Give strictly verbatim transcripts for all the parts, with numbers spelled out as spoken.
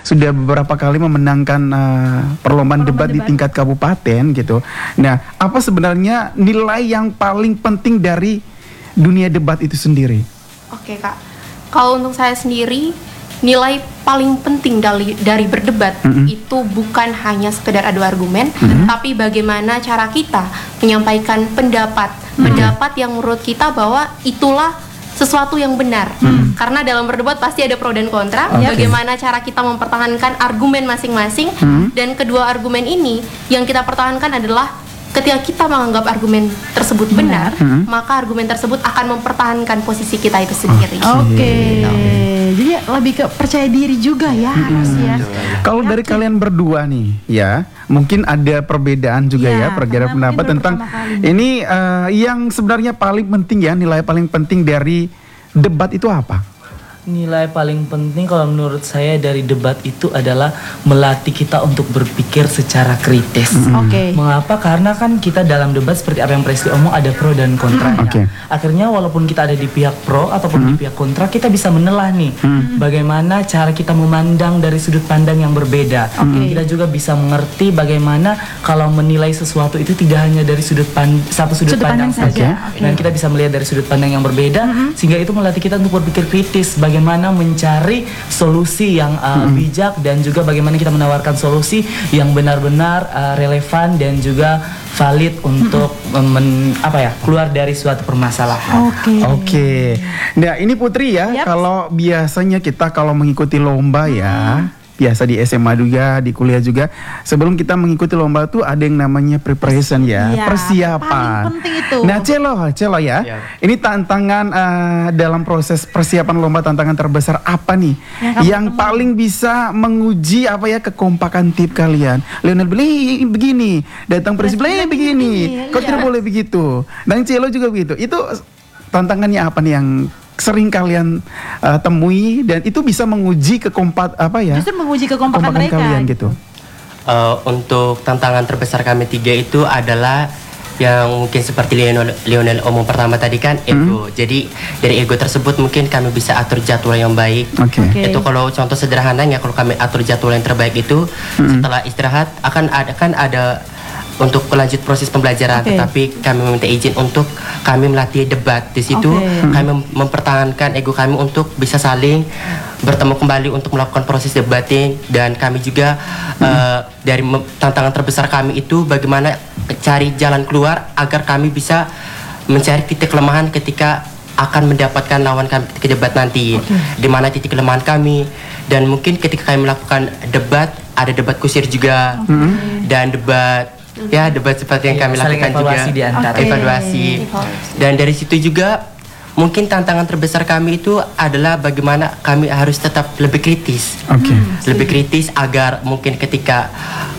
sudah beberapa kali memenangkan uh, perlombaan debat, debat di tingkat kabupaten gitu. Nah, apa sebenarnya nilai yang paling penting dari dunia debat itu sendiri? Oke Kak, kalau untuk saya sendiri, nilai paling penting dari, dari berdebat mm-hmm. itu bukan hanya sekedar adu argumen, mm-hmm. tapi bagaimana cara kita menyampaikan pendapat, mm-hmm. pendapat yang menurut kita bahwa itulah sesuatu yang benar. Mm-hmm. Karena dalam berdebat pasti ada pro dan kontra, okay. bagaimana cara kita mempertahankan argumen masing-masing, mm-hmm. dan kedua argumen ini yang kita pertahankan adalah ketika kita menganggap argumen tersebut benar, hmm. maka argumen tersebut akan mempertahankan posisi kita itu sendiri. Oke, okay. gitu. Jadi lebih ke percaya diri juga ya hmm. harus ya. Kalau dari kalian berdua nih, ya mungkin ada perbedaan juga ya, ya perbedaan pendapat tentang ini uh, yang sebenarnya paling penting ya, nilai paling penting dari debat itu apa? Nilai paling penting kalau menurut saya dari debat itu adalah melatih kita untuk berpikir secara kritis. Mm-hmm. Oke. Okay. Mengapa? Karena kan kita dalam debat seperti apa yang Presley omong ada pro dan kontra. Mm-hmm. Okay. Akhirnya walaupun kita ada di pihak pro ataupun mm-hmm. di pihak kontra, kita bisa menelah nih mm-hmm. bagaimana cara kita memandang dari sudut pandang yang berbeda. Okay. Kita juga bisa mengerti bagaimana kalau menilai sesuatu itu tidak hanya dari sudut pandang satu sudut, sudut pandang, pandang saja, okay. dan kita bisa melihat dari sudut pandang yang berbeda, mm-hmm. sehingga itu melatih kita untuk berpikir kritis. Bagaimana mencari solusi yang uh, hmm. bijak dan juga bagaimana kita menawarkan solusi yang benar-benar uh, relevan dan juga valid untuk hmm. men, apa ya keluar dari suatu permasalahan. Oke. Okay. Oke. Okay. Nah ini Putri ya, yep. kalau biasanya kita kalau mengikuti lomba ya. Hmm. Biasa di S M A juga, di kuliah juga. Sebelum kita mengikuti lomba tuh ada yang namanya preparation ya, ya persiapan. Paling penting itu. Nah, Celo, Celo ya. ya. Ini tantangan uh, dalam proses persiapan lomba, tantangan terbesar apa nih? Yang, yang paling bisa menguji apa ya kekompakan tim kalian? Lionel beli begini, datang presiden beli begini. Kok tidak boleh begitu? Dan Celo juga begitu. Itu tantangannya apa nih yang sering kalian uh, temui dan itu bisa menguji kekompak apa ya? Justru menguji kekompakan mereka kalian gitu. Uh, untuk tantangan terbesar kami tiga itu adalah yang mungkin seperti Lionel, Lionel omong pertama tadi kan ego. Hmm. Jadi dari ego tersebut mungkin kami bisa atur jadwal yang baik. Okay. Okay. Itu kalau contoh sederhananya kalau kami atur jadwal yang terbaik itu hmm. setelah istirahat akan ada kan ada untuk lanjut proses pembelajaran, okay. tetapi kami meminta izin untuk kami melatih debat. Di situ okay. kami mempertahankan ego kami untuk bisa saling bertemu kembali untuk melakukan proses debating, dan kami juga hmm. uh, dari tantangan terbesar kami itu bagaimana cari jalan keluar agar kami bisa mencari titik kelemahan ketika akan mendapatkan lawan kami ketika debat nanti, okay. di mana titik kelemahan kami, dan mungkin ketika kami melakukan debat ada debat kusir juga, okay. dan debat ya debat seperti yang ya, kami lakukan juga di antara. Okay. evaluasi dan dari situ juga mungkin tantangan terbesar kami itu adalah bagaimana kami harus tetap lebih kritis, okay. hmm, lebih kritis agar mungkin ketika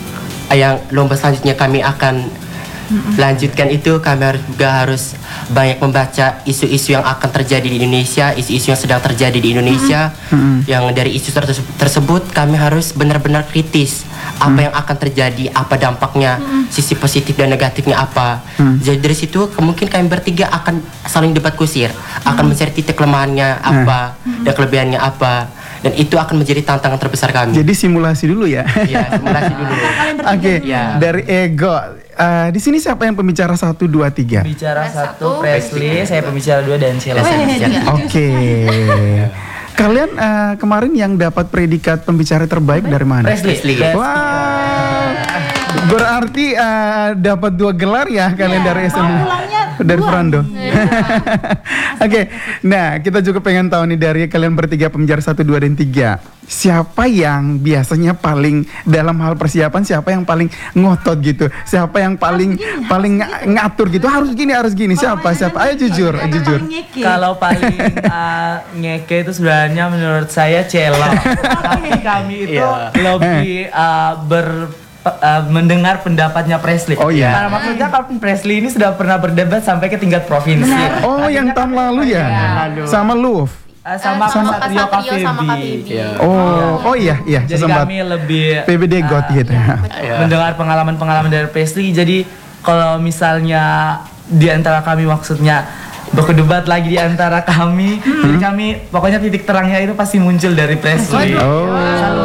yang lomba selanjutnya kami akan hmm. lanjutkan itu kami harus juga harus banyak membaca isu-isu yang akan terjadi di Indonesia, isu-isu yang sedang terjadi di Indonesia, hmm. yang dari isu tersebut kami harus benar-benar kritis apa hmm. yang akan terjadi, apa dampaknya, hmm. sisi positif dan negatifnya apa. Hmm. Jadi dari situ mungkin kami bertiga akan saling debat kusir, hmm. akan mencari titik kelemahannya apa hmm. dan kelebihannya apa, dan itu akan menjadi tantangan terbesar kami. Jadi simulasi dulu ya. Iya, simulasi dulu. Oke, okay. ya. Dari ego. Uh, di sini siapa yang pembicara satu, dua, tiga? Pembicara satu, Presley, saya pembicara dua dan Sheila. Oke. Okay. Kalian uh, kemarin yang dapat predikat pembicara terbaik dari mana? Presley. Wow. Berarti uh, dapat dua gelar ya kalian yeah. dari S M A. Dari Frando. Oke, okay. Nah kita juga pengen tahu nih dari kalian bertiga pembicara satu, dua, dan tiga. Siapa yang biasanya paling dalam hal persiapan? Siapa yang paling ngotot gitu? Siapa yang paling gini, paling ng- ngatur gitu? Harus gini, harus gini. Siapa? Siapa? Ayo jujur, paling jujur. Kalau paling uh, ngeke itu sebenarnya menurut saya Cela. Tapi kami itu yeah. lebih uh, ber Uh, mendengar pendapatnya Presley. Oh iya. Karena maksudnya kalau Presley ini sudah pernah berdebat sampai ke tingkat provinsi. Benar. Oh, yang tahun lalu ya. ya. Sama lu. Uh, sama sama Satrio K V B. Ya. Oh, oh iya, iya. Jadi sesempat. kami lebih P B D got uh, gitu. Ya, mendengar pengalaman-pengalaman dari Presley. Jadi kalau misalnya di antara kami maksudnya berdebat lagi di antara kami, hmm. jadi kami pokoknya titik terangnya itu pasti muncul dari Presley. Oh.